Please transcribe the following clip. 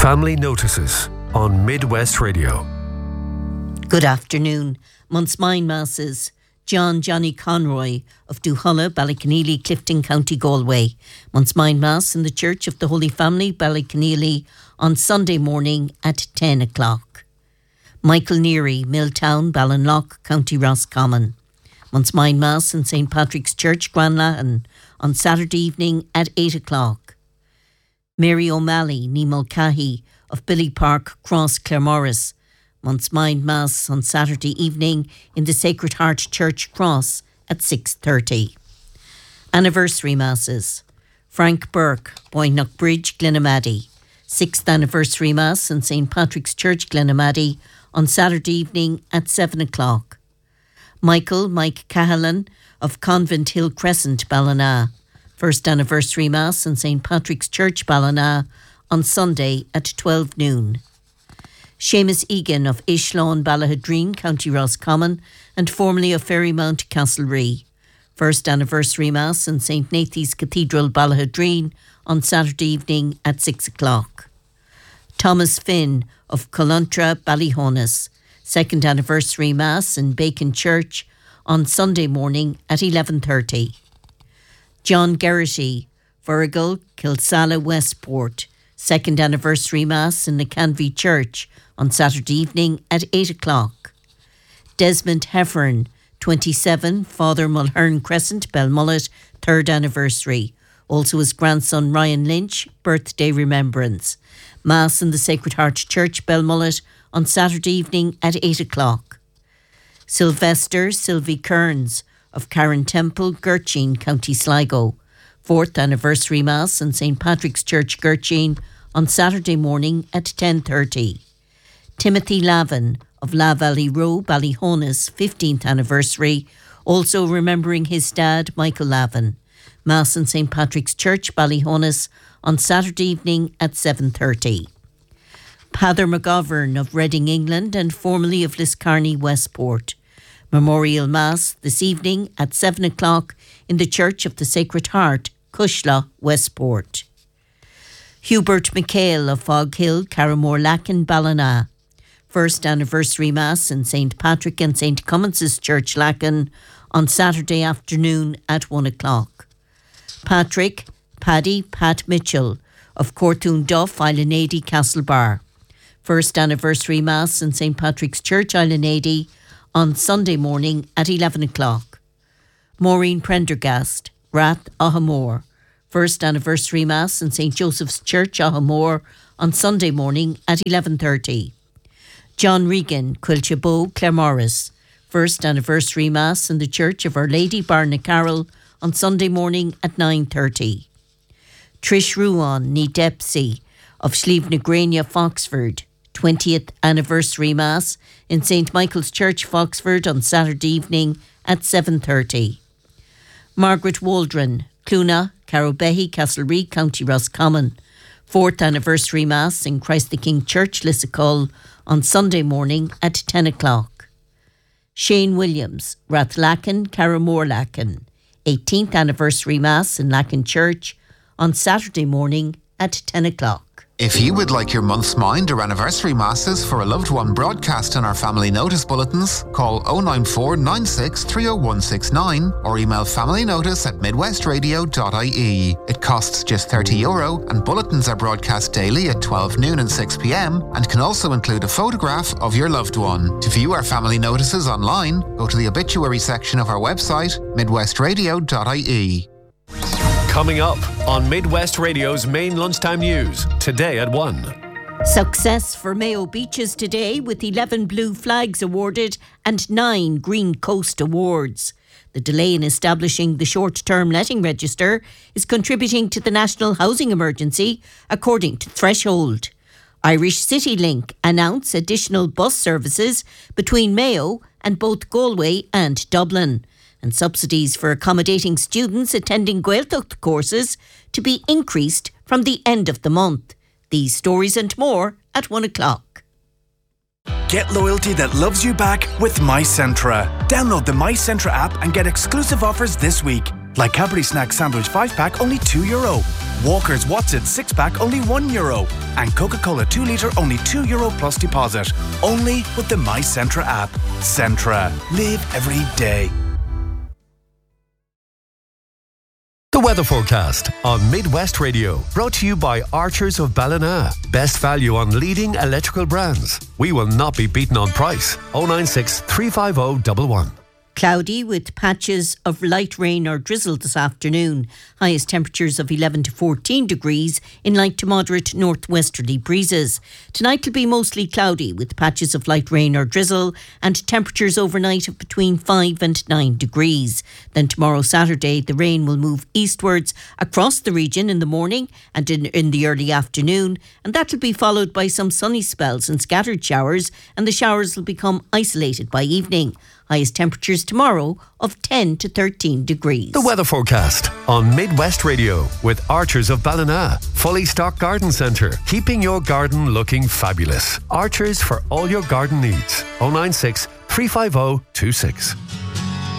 Family Notices on Midwest Radio. Good afternoon. Month's-Mind Masses. John Johnny Conroy of Duhulla, Ballyconneely, Clifton, County Galway. Month's-Mind Mass in the Church of the Holy Family, Ballyconneely, on Sunday morning at 10 o'clock. Michael Neary, Milltown, Ballinlough, County Roscommon. Month's-Mind Mass in St. Patrick's Church, Granlahan, on Saturday evening at 8 o'clock. Mary O'Malley, Nimulcahy of Billy Park, Cross, Claremorris. Month's-Mind Mass on Saturday evening in the Sacred Heart Church, Cross, at 6:30. Anniversary Masses. Frank Burke, Boynockbridge, Glenamaddy. 6th Anniversary Mass in St. Patrick's Church, Glenamaddy, on Saturday evening at 7 o'clock. Mike Cahalan of Convent Hill Crescent, Ballina. 1st Anniversary Mass in St. Patrick's Church, Ballina, on Sunday at 12 noon. Seamus Egan of Ishlawn, Ballahadreen, County Roscommon, and formerly of Ferrymount, Castlerea. 1st Anniversary Mass in St. Nathan's Cathedral, Ballahadreen, on Saturday evening at 6 o'clock. Thomas Finn of Coluntra, Ballyhonus. 2nd Anniversary Mass in Bacon Church on Sunday morning at 11:30. John Geraghty, Virgal, Kilsalla, Westport. 2nd Anniversary Mass in the Canvey Church on Saturday evening at 8 o'clock. Desmond Heffern, 27, Father Mulhern Crescent, Belmullet, 3rd Anniversary. Also his grandson Ryan Lynch, birthday remembrance. Mass in the Sacred Heart Church, Belmullet, on Saturday evening at 8 o'clock. Sylvester Sylvie Kearns of Karen Temple, Gurcheen, County Sligo. 4th Anniversary Mass in St. Patrick's Church, Gurcheen, on Saturday morning at 10:30. Timothy Lavin of La Valley Row, Ballyhonus, 15th Anniversary, also remembering his dad, Michael Lavin. Mass in St. Patrick's Church, Ballyhonus, on Saturday evening at 7:30. Pather McGovern of Reading, England, and formerly of Liscarney, Westport. Memorial Mass this evening at 7 o'clock in the Church of the Sacred Heart, Cushla, Westport. Hubert McHale of Fog Hill, Carramore Lacken, Ballina. 1st Anniversary Mass in St. Patrick and St. Cummin's Church, Lacken, on Saturday afternoon at 1 o'clock. Pat Mitchell of Cortoon Duff, Islanady, Castlebar. 1st Anniversary Mass in St. Patrick's Church, Islanady, on Sunday morning at 11 o'clock. Maureen Prendergast, Rath, Ahamore. 1st Anniversary Mass in St. Joseph's Church, Ahamore, on Sunday morning at 11:30. John Regan, Quilchabo, Claremorris. 1st Anniversary Mass in the Church of Our Lady, Barnacarroll, on Sunday morning at 9:30. Trish Ruan, ní Depsy of Slievnagrania, Foxford. 20th Anniversary Mass in St. Michael's Church, Foxford, on Saturday evening at 7:30. Margaret Waldron, Cluna, Carrowbehy, Castlerea, County Roscommon. 4th Anniversary Mass in Christ the King Church, Lissacull, on Sunday morning at 10 o'clock. Shane Williams, Rathlacken, Carramore Lacken. 18th Anniversary Mass in Lacken Church on Saturday morning at 10 o'clock. If you would like your month's mind or anniversary masses for a loved one broadcast in our family notice bulletins, call 094 96 30169 or email familynotice@midwestradio.ie. It costs just €30 and bulletins are broadcast daily at 12 noon and 6 p.m. and can also include a photograph of your loved one. To view our family notices online, go to the obituary section of our website, midwestradio.ie. Coming up on Midwest Radio's main lunchtime news, today at 1. Success for Mayo Beaches today with 11 blue flags awarded and 9 Green Coast awards. The delay in establishing the short-term letting register is contributing to the national housing emergency, according to Threshold. Irish City Link announce additional bus services between Mayo and both Galway and Dublin. And subsidies for accommodating students attending Gaeltacht courses to be increased from the end of the month. These stories and more at 1 o'clock. Get loyalty that loves you back with MyCentra. Download the MyCentra app and get exclusive offers this week. Like Cadbury Snack Sandwich 5-pack, only €2. Walker's What's It 6-pack, only €1. And Coca-Cola 2 litre, only €2 plus deposit. Only with the My Centra app. Centra. Live every day. The weather forecast on Midwest Radio, brought to you by Archers of Ballina. Best value on leading electrical brands. We will not be beaten on price. 096 350 11. Cloudy with patches of light rain or drizzle this afternoon. Highest temperatures of 11 to 14 degrees in light to moderate northwesterly breezes. Tonight will be mostly cloudy with patches of light rain or drizzle and temperatures overnight of between 5 and 9 degrees. Then tomorrow Saturday the rain will move eastwards across the region in the morning and in the early afternoon, and that will be followed by some sunny spells and scattered showers, and the showers will become isolated by evening. Highest temperatures tomorrow of 10 to 13 degrees. The weather forecast on Midwest Radio with Archers of Ballina. Fully stocked garden centre, keeping your garden looking fabulous. Archers for all your garden needs. 096 350 26.